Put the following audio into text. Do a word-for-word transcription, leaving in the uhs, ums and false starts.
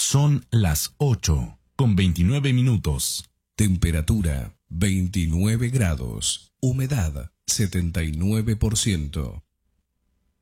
Son las ocho con veintinueve minutos. Temperatura veintinueve grados. Humedad setenta y nueve por ciento.